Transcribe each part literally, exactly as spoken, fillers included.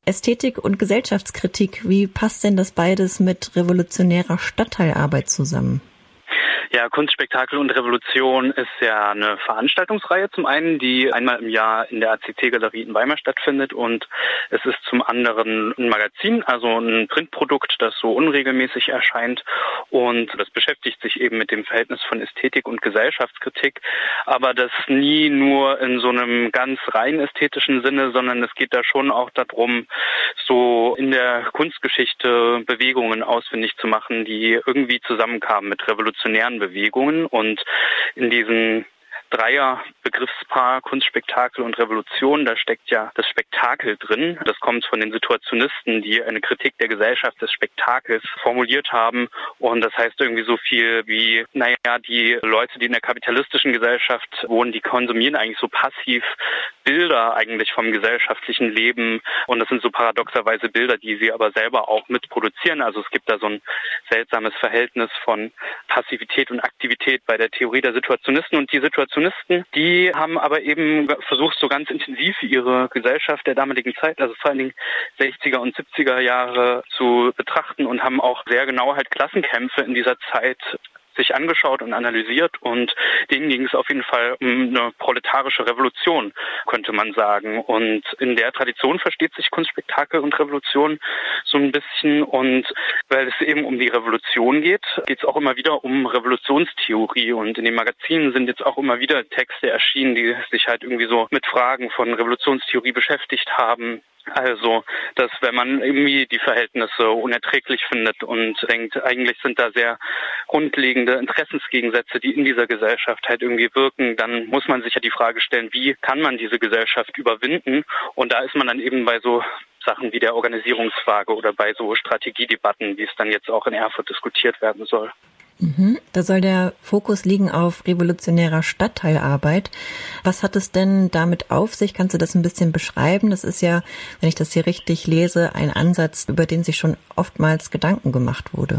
Ästhetik und Gesellschaftskritik, wie passt denn das beides mit revolutionärer Stadtteilarbeit zusammen? Ja, Kunst, Spektakel und Revolution ist ja eine Veranstaltungsreihe zum einen, die einmal im Jahr in der A C C-Galerie in Weimar stattfindet, und es ist zum anderen ein Magazin, also ein Printprodukt, das so unregelmäßig erscheint, und das beschäftigt sich eben mit dem Verhältnis von Ästhetik und Gesellschaftskritik, aber das nie nur in so einem ganz rein ästhetischen Sinne, sondern es geht da schon auch darum, so in der Kunstgeschichte Bewegungen ausfindig zu machen, die irgendwie zusammenkamen mit revolutionären Bewegungen, und in diesen Dreier-Begriffspaar Kunst, Spektakel und Revolution, da steckt ja das Spektakel drin. Das kommt von den Situationisten, die eine Kritik der Gesellschaft des Spektakels formuliert haben. Und das heißt irgendwie so viel wie, naja, die Leute, die in der kapitalistischen Gesellschaft wohnen, die konsumieren eigentlich so passiv Bilder eigentlich vom gesellschaftlichen Leben. Und das sind so paradoxerweise Bilder, die sie aber selber auch mitproduzieren. Also es gibt da so ein seltsames Verhältnis von Passivität und Aktivität bei der Theorie der Situationisten. Und die Situationisten, die haben aber eben versucht, so ganz intensiv ihre Gesellschaft der damaligen Zeit, also vor allen Dingen sechziger und siebziger Jahre, zu betrachten, und haben auch sehr genau halt Klassenkämpfe in dieser Zeit sich angeschaut und analysiert, und denen ging es auf jeden Fall um eine proletarische Revolution, könnte man sagen. Und in der Tradition versteht sich Kunst, Spektakel und Revolution so ein bisschen, und weil es eben um die Revolution geht, geht es auch immer wieder um Revolutionstheorie, und in den Magazinen sind jetzt auch immer wieder Texte erschienen, die sich halt irgendwie so mit Fragen von Revolutionstheorie beschäftigt haben. Also, dass wenn man irgendwie die Verhältnisse unerträglich findet und denkt, eigentlich sind da sehr grundlegende Interessensgegensätze, die in dieser Gesellschaft halt irgendwie wirken, dann muss man sich ja die Frage stellen, wie kann man diese Gesellschaft überwinden? Und da ist man dann eben bei so Sachen wie der Organisierungsfrage oder bei so Strategiedebatten, wie es dann jetzt auch in Erfurt diskutiert werden soll. Mhm. Da soll der Fokus liegen auf revolutionärer Stadtteilarbeit. Was hat es denn damit auf sich? Kannst du das ein bisschen beschreiben? Das ist ja, wenn ich das hier richtig lese, ein Ansatz, über den sich schon oftmals Gedanken gemacht wurde.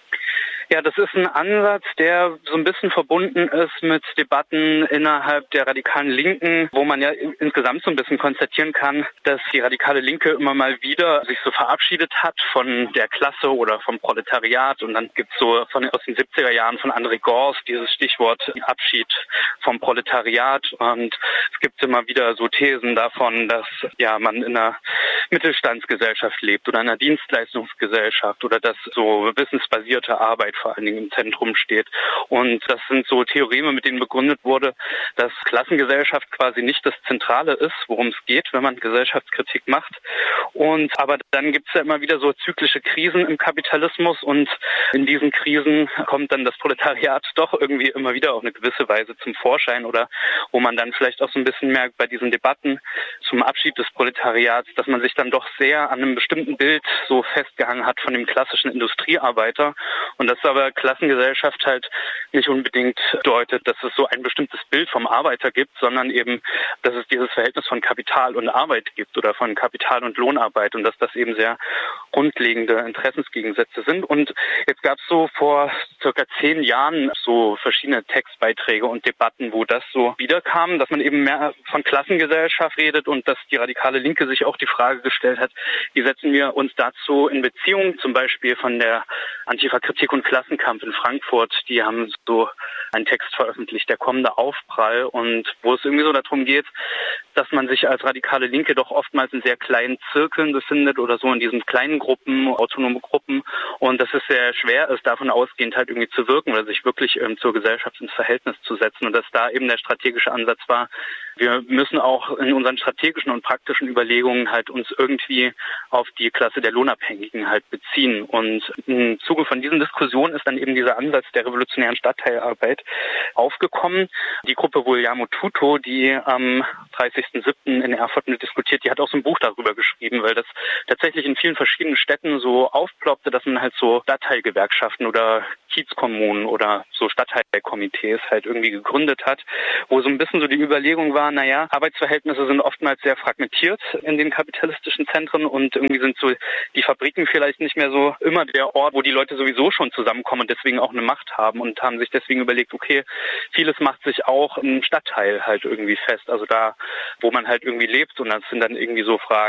Ja, das ist ein Ansatz, der so ein bisschen verbunden ist mit Debatten innerhalb der radikalen Linken, wo man ja insgesamt so ein bisschen konstatieren kann, dass die radikale Linke immer mal wieder sich so verabschiedet hat von der Klasse oder vom Proletariat. Und dann gibt's so von, aus den siebziger Jahren von André Gorz dieses Stichwort Abschied vom Proletariat. Und es gibt immer wieder so Thesen davon, dass ja man in einer Mittelstandsgesellschaft lebt oder in einer Dienstleistungsgesellschaft, oder dass so wissensbasierte Arbeit vor allen Dingen im Zentrum steht. Und das sind so Theoreme, mit denen begründet wurde, dass Klassengesellschaft quasi nicht das Zentrale ist, worum es geht, wenn man Gesellschaftskritik macht. Und aber dann gibt es ja immer wieder so zyklische Krisen im Kapitalismus, und in diesen Krisen kommt dann das Proletariat doch irgendwie immer wieder auf eine gewisse Weise zum Vorschein, oder wo man dann vielleicht auch so ein bisschen merkt bei diesen Debatten zum Abschied des Proletariats, dass man sich dann doch sehr an einem bestimmten Bild so festgehangen hat von dem klassischen Industriearbeiter, und das aber Klassengesellschaft halt nicht unbedingt bedeutet, dass es so ein bestimmtes Bild vom Arbeiter gibt, sondern eben, dass es dieses Verhältnis von Kapital und Arbeit gibt oder von Kapital und Lohnarbeit, und dass das eben sehr grundlegende Interessensgegensätze sind. Und jetzt gab es so vor circa zehn Jahren so verschiedene Textbeiträge und Debatten, wo das so wiederkam, dass man eben mehr von Klassengesellschaft redet, und dass die radikale Linke sich auch die Frage gestellt hat, wie setzen wir uns dazu in Beziehung, zum Beispiel von der Antifa-Kritik und Klassenkampf in Frankfurt, die haben so einen Text veröffentlicht, der kommende Aufprall, und wo es irgendwie so darum geht, dass man sich als radikale Linke doch oftmals in sehr kleinen Zirkeln befindet oder so in diesen kleinen Gruppen, autonome Gruppen, und dass es sehr schwer ist, davon ausgehend halt irgendwie zu wirken oder sich wirklich ähm, zur Gesellschaft ins Verhältnis zu setzen, und dass da eben der strategische Ansatz war, wir müssen auch in unseren strategischen und praktischen Überlegungen halt uns irgendwie auf die Klasse der Lohnabhängigen halt beziehen. Und im Zuge von diesen Diskussionen ist dann eben dieser Ansatz der revolutionären Stadtteilarbeit aufgekommen. Die Gruppe Vogliamo Tutto, die am dreißigsten siebten in Erfurt mit diskutiert, die hat auch so ein Buch darüber geschrieben, weil das tatsächlich in vielen verschiedenen Städten so aufploppte, dass man halt so Stadtteilgewerkschaften oder Kiezkommunen oder so Stadtteilkomitees halt irgendwie gegründet hat, wo so ein bisschen so die Überlegung war, naja, Arbeitsverhältnisse sind oftmals sehr fragmentiert in den kapitalistischen Zentren, und irgendwie sind so die Fabriken vielleicht nicht mehr so immer der Ort, wo die Leute sowieso schon zusammenkommen und deswegen auch eine Macht haben, und haben sich deswegen überlegt, okay, vieles macht sich auch im Stadtteil halt irgendwie fest, also da, wo man halt irgendwie lebt, und das sind dann irgendwie so Fragen des Wohnens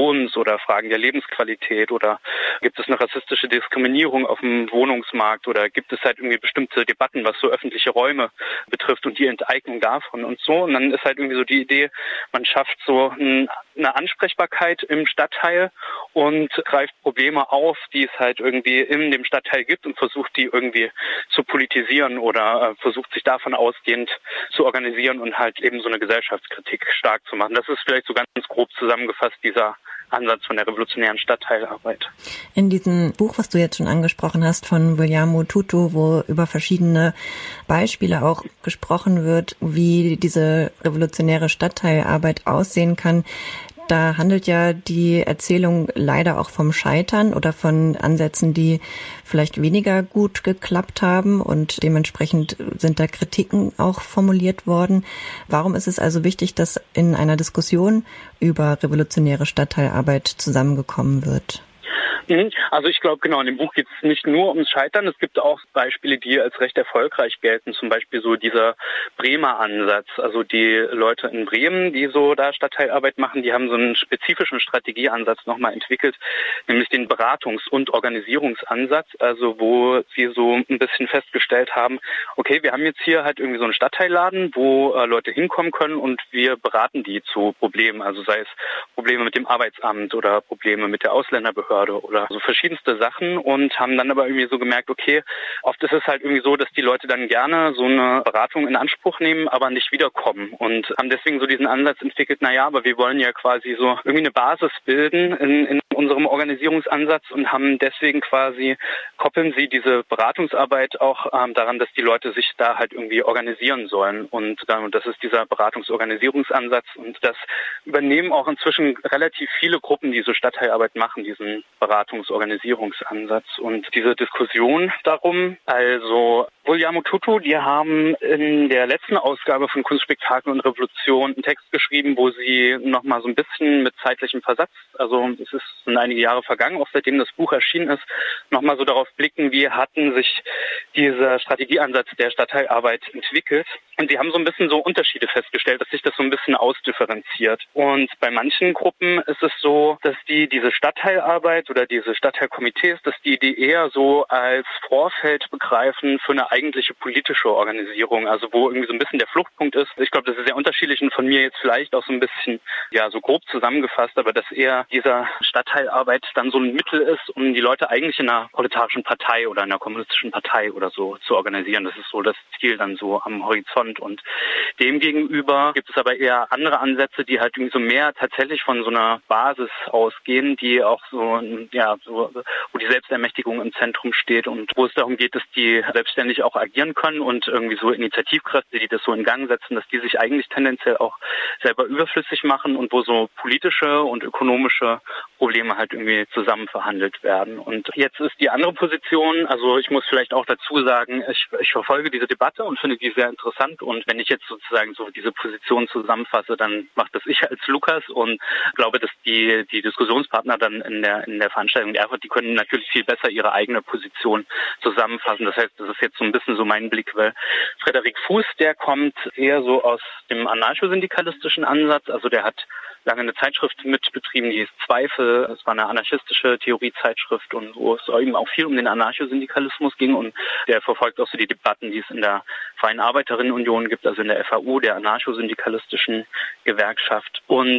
Wohnens oder Fragen der Lebensqualität oder gibt es eine rassistische Diskriminierung auf dem Wohnungsmarkt oder gibt es halt irgendwie bestimmte Debatten, was so öffentliche Räume betrifft und die Enteignung davon und so. Und dann ist halt irgendwie so die Idee, man schafft so ein, eine Ansprechbarkeit im Stadtteil und greift Probleme auf, die es halt irgendwie in dem Stadtteil gibt und versucht, die irgendwie zu politisieren oder äh, versucht, sich davon ausgehend zu organisieren und halt eben so eine Gesellschaftskritik stark zu machen. Das ist vielleicht so ganz grob zusammengefasst dieser Ansatz von der revolutionären Stadtteilarbeit. In diesem Buch, was du jetzt schon angesprochen hast, von Guillermo Tutu, wo über verschiedene Beispiele auch gesprochen wird, wie diese revolutionäre Stadtteilarbeit aussehen kann, da handelt ja die Erzählung leider auch vom Scheitern oder von Ansätzen, die vielleicht weniger gut geklappt haben und dementsprechend sind da Kritiken auch formuliert worden. Warum ist es also wichtig, dass in einer Diskussion über revolutionäre Stadtteilarbeit zusammengekommen wird? Also ich glaube, genau, in dem Buch geht es nicht nur ums Scheitern. Es gibt auch Beispiele, die als recht erfolgreich gelten. Zum Beispiel so dieser Bremer Ansatz. Also die Leute in Bremen, die so da Stadtteilarbeit machen, die haben so einen spezifischen Strategieansatz nochmal entwickelt, nämlich den Beratungs- und Organisierungsansatz. Also wo sie so ein bisschen festgestellt haben, okay, wir haben jetzt hier halt irgendwie so einen Stadtteilladen, wo äh, Leute hinkommen können und wir beraten die zu Problemen. Also sei es Probleme mit dem Arbeitsamt oder Probleme mit der Ausländerbehörde oder so verschiedenste Sachen und haben dann aber irgendwie so gemerkt, okay, oft ist es halt irgendwie so, dass die Leute dann gerne so eine Beratung in Anspruch nehmen, aber nicht wiederkommen und haben deswegen so diesen Ansatz entwickelt, naja, aber wir wollen ja quasi so irgendwie eine Basis bilden in, in unserem Organisierungsansatz und haben deswegen quasi, koppeln sie diese Beratungsarbeit auch ähm, daran, dass die Leute sich da halt irgendwie organisieren sollen und dann, das ist dieser Beratungsorganisierungsansatz und das übernehmen auch inzwischen relativ viele Gruppen, die so Stadtteilarbeit machen, diesen Beratungsorganisierungsansatz und diese Diskussion darum, also Guillermo Tutu, die haben in der letzten Ausgabe von Kunst, Spektakel und Revolution einen Text geschrieben, wo sie nochmal so ein bisschen mit zeitlichem Versatz, also es ist sind einige Jahre vergangen, auch seitdem das Buch erschienen ist, nochmal so darauf blicken, wie hatten sich dieser Strategieansatz der Stadtteilarbeit entwickelt. Und sie haben so ein bisschen so Unterschiede festgestellt, dass sich das so ein bisschen ausdifferenziert. Und bei manchen Gruppen ist es so, dass die diese Stadtteilarbeit oder diese Stadtteilkomitees, dass die die eher so als Vorfeld begreifen für eine eigentliche politische Organisierung, also wo irgendwie so ein bisschen der Fluchtpunkt ist. Ich glaube, das ist sehr unterschiedlich und von mir jetzt vielleicht auch so ein bisschen, ja, so grob zusammengefasst, aber dass eher dieser Stadtteilarbeit dann so ein Mittel ist, um die Leute eigentlich in einer proletarischen Partei oder einer kommunistischen Partei oder so zu organisieren. Das ist so das Ziel dann so am Horizont und demgegenüber gibt es aber eher andere Ansätze, die halt irgendwie so mehr tatsächlich von so einer Basis ausgehen, die auch so, ja, so, wo die Selbstermächtigung im Zentrum steht und wo es darum geht, dass die selbstständig auch agieren können und irgendwie so Initiativkräfte, die das so in Gang setzen, dass die sich eigentlich tendenziell auch selber überflüssig machen und wo so politische und ökonomische Probleme halt irgendwie zusammen verhandelt werden. Und jetzt ist die andere Position, also ich muss vielleicht auch dazu sagen, ich, ich verfolge diese Debatte und finde die sehr interessant und wenn ich jetzt sozusagen so diese Position zusammenfasse, dann macht das ich als Lukas und glaube, dass die die Diskussionspartner dann in der in der Veranstaltung der Erfurt, die können natürlich viel besser ihre eigene Position zusammenfassen. Das heißt, das ist jetzt so ein bisschen so mein Blick, weil Frederik Fuß, der kommt eher so aus dem anarchosyndikalistischen Ansatz, also der hat lange eine Zeitschrift mitbetrieben, die hieß Zweifel. Es war eine anarchistische Theoriezeitschrift und wo es eben auch viel um den Anarchosyndikalismus ging und der verfolgt auch so die Debatten, die es in der Freien Arbeiterinnenunion gibt, also in der F A U, der anarchosyndikalistischen Gewerkschaft. Und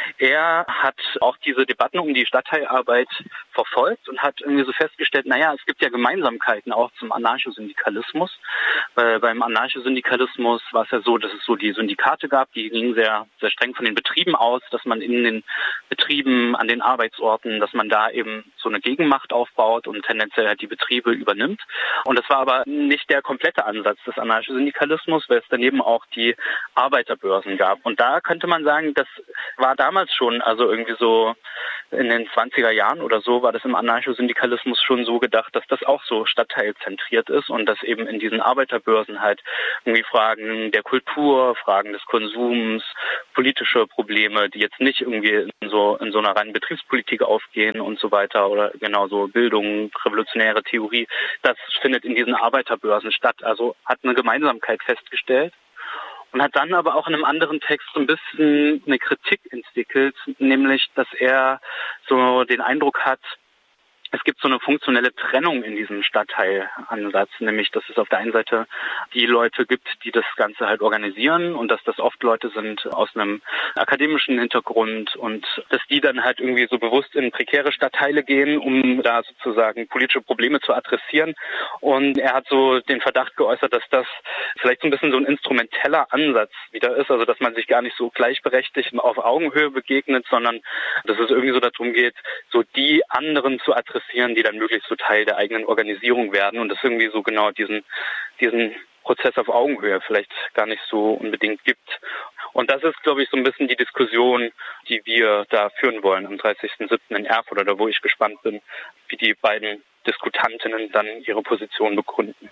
er hat auch diese Debatten um die Stadtteilarbeit verfolgt und hat irgendwie so festgestellt, naja, es gibt ja Gemeinsamkeiten auch zum Anarchosyndikalismus. Äh, beim Anarchosyndikalismus war es ja so, dass es so die Syndikate gab, die gingen sehr, sehr streng von den Betrieben aus, dass man in den Betrieben, an den Arbeitsorten, dass man da eben so eine Gegenmacht aufbaut und tendenziell halt die Betriebe übernimmt. Und das war aber nicht der komplette Ansatz des Anarchosyndikalismus, weil es daneben auch die Arbeiterbörsen gab. Und da könnte man sagen, das war damals schon, also irgendwie so in den zwanziger Jahren oder so, war das im Anarchosyndikalismus schon so gedacht, dass das auch so stadtteilzentriert ist und dass eben in diesen Arbeiterbörsen halt irgendwie Fragen der Kultur, Fragen des Konsums, politische Probleme, die jetzt nicht irgendwie in so in so einer reinen Betriebspolitik aufgehen und so weiter oder genauso Bildung, revolutionäre Theorie, das findet in diesen Arbeiterbörsen statt. Also hat eine Gemeinsamkeit festgestellt. und hat dann aber auch in einem anderen Text so ein bisschen eine Kritik entwickelt, nämlich, dass er so den Eindruck hat, es gibt so eine funktionelle Trennung in diesem Stadtteilansatz, nämlich, dass es auf der einen Seite die Leute gibt, die das Ganze halt organisieren und dass das oft Leute sind aus einem akademischen Hintergrund und dass die dann halt irgendwie so bewusst in prekäre Stadtteile gehen, um da sozusagen politische Probleme zu adressieren. Und er hat so den Verdacht geäußert, dass das vielleicht so ein bisschen so ein instrumenteller Ansatz wieder ist, also dass man sich gar nicht so gleichberechtigt auf Augenhöhe begegnet, sondern dass es irgendwie so darum geht, so die anderen zu adressieren, die dann möglichst so Teil der eigenen Organisierung werden und das irgendwie so genau diesen, diesen Prozess auf Augenhöhe vielleicht gar nicht so unbedingt gibt. Und das ist, glaube ich, so ein bisschen die Diskussion, die wir da führen wollen am dreißigsten siebten in Erfurt oder wo ich gespannt bin, wie die beiden Diskutantinnen dann ihre Position begründen.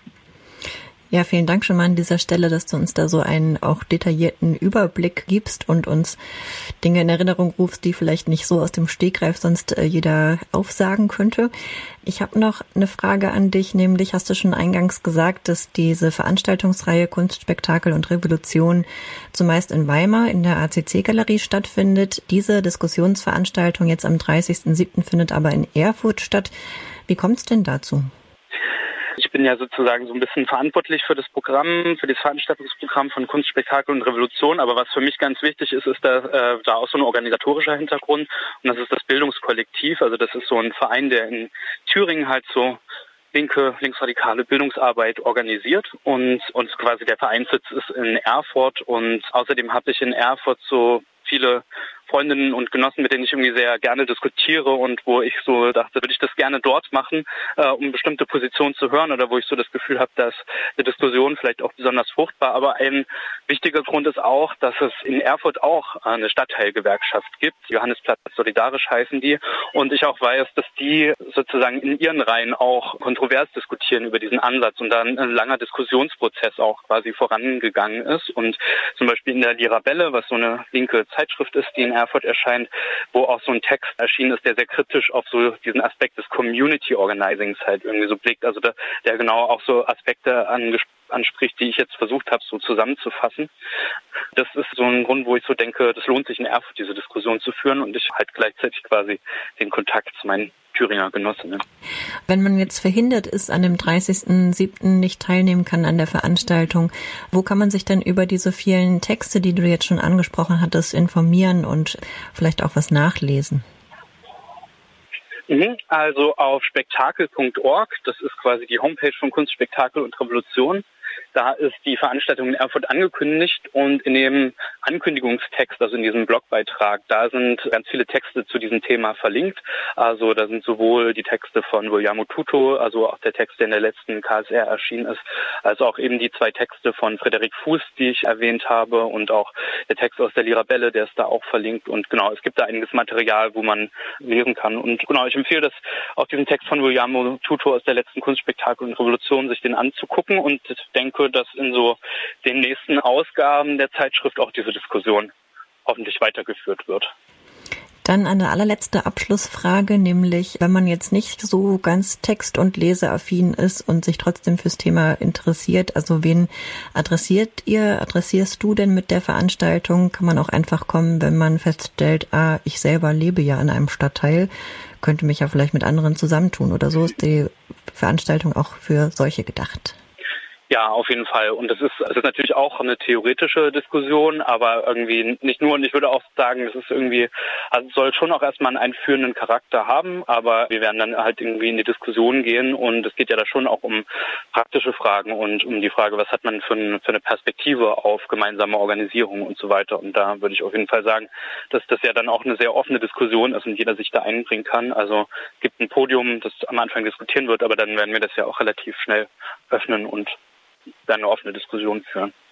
Ja, vielen Dank schon mal an dieser Stelle, dass du uns da so einen auch detaillierten Überblick gibst und uns Dinge in Erinnerung rufst, die vielleicht nicht so aus dem Stegreif sonst äh, jeder aufsagen könnte. Ich habe noch eine Frage an dich, nämlich hast du schon eingangs gesagt, dass diese Veranstaltungsreihe Kunst, Spektakel und Revolution zumeist in Weimar in der A C C-Galerie stattfindet. Diese Diskussionsveranstaltung jetzt am dreißigsten siebten findet aber in Erfurt statt. Wie kommt es denn dazu? Ich bin ja sozusagen so ein bisschen verantwortlich für das Programm, für das Veranstaltungsprogramm von Kunst, Spektakel und Revolution. Aber was für mich ganz wichtig ist, ist da, äh, da auch so ein organisatorischer Hintergrund. Und das ist das Bildungskollektiv. Also das ist so ein Verein, der in Thüringen halt so linke, linksradikale Bildungsarbeit organisiert. Und, und quasi der Vereinssitz ist in Erfurt. Und außerdem habe ich in Erfurt so viele Freundinnen und Genossen, mit denen ich irgendwie sehr gerne diskutiere und wo ich so dachte, würde ich das gerne dort machen, äh, um bestimmte Positionen zu hören oder wo ich so das Gefühl habe, dass die Diskussion vielleicht auch besonders fruchtbar. Aber ein wichtiger Grund ist auch, dass es in Erfurt auch eine Stadtteilgewerkschaft gibt. Johannesplatz solidarisch heißen die. Und ich auch weiß, dass die sozusagen in ihren Reihen auch kontrovers diskutieren über diesen Ansatz und dann ein langer Diskussionsprozess auch quasi vorangegangen ist. Und zum Beispiel in der Lirabelle, was so eine linke Zeitschrift ist, die in Erfurt erscheint, wo auch so ein Text erschienen ist, der sehr kritisch auf so diesen Aspekt des Community Organizings halt irgendwie so blickt. Also der, der genau auch so Aspekte angesprochen anspricht, die ich jetzt versucht habe, so zusammenzufassen. Das ist so ein Grund, wo ich so denke, das lohnt sich in Erfurt, diese Diskussion zu führen und ich halt gleichzeitig quasi den Kontakt zu meinen Thüringer Genossinnen. Wenn man jetzt verhindert ist, an dem dreißigsten siebten nicht teilnehmen kann an der Veranstaltung, wo kann man sich denn über diese vielen Texte, die du jetzt schon angesprochen hattest, informieren und vielleicht auch was nachlesen? Also auf spektakel punkt org, das ist quasi die Homepage von Kunst, Spektakel und Revolution. Da ist die Veranstaltung in Erfurt angekündigt und in dem Ankündigungstext, also in diesem Blogbeitrag, da sind ganz viele Texte zu diesem Thema verlinkt. Also da sind sowohl die Texte von Guillermo Tuto, also auch der Text, der in der letzten K S R erschienen ist, als auch eben die zwei Texte von Frederik Fuß, die ich erwähnt habe und auch der Text aus der Lirabelle, der ist da auch verlinkt. Und genau, es gibt da einiges Material, wo man lesen kann. Und genau, ich empfehle das, auch diesen Text von Guillermo Tuto aus der letzten Kunst, Spektakel und Revolution, sich den anzugucken und denke, dass in so den nächsten Ausgaben der Zeitschrift auch diese Diskussion hoffentlich weitergeführt wird. Dann eine allerletzte Abschlussfrage, nämlich wenn man jetzt nicht so ganz text- und leseaffin ist und sich trotzdem fürs Thema interessiert, also wen adressiert ihr, adressierst du denn mit der Veranstaltung? Kann man auch einfach kommen, wenn man feststellt, ah, ich selber lebe ja in einem Stadtteil, könnte mich ja vielleicht mit anderen zusammentun oder so, ist die Veranstaltung auch für solche gedacht? Ja, auf jeden Fall. Und das ist, es ist natürlich auch eine theoretische Diskussion, aber irgendwie nicht nur. Und ich würde auch sagen, es ist irgendwie, also es soll schon auch erstmal einen einführenden Charakter haben, aber wir werden dann halt irgendwie in die Diskussion gehen und es geht ja da schon auch um praktische Fragen und um die Frage, was hat man für, ein, für eine Perspektive auf gemeinsame Organisierung und so weiter. Und da würde ich auf jeden Fall sagen, dass das ja dann auch eine sehr offene Diskussion ist und jeder sich da einbringen kann. Also es gibt ein Podium, das am Anfang diskutieren wird, aber dann werden wir das ja auch relativ schnell öffnen und dann eine offene Diskussion führen.